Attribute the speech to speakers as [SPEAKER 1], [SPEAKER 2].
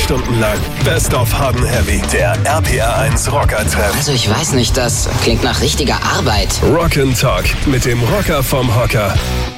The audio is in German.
[SPEAKER 1] Stunden lang Best of Hard and Heavy. Der RPR1 Rocker Treff.
[SPEAKER 2] Also ich weiß nicht, das klingt nach richtiger Arbeit.
[SPEAKER 1] Rock and Talk mit dem Rocker vom Hocker.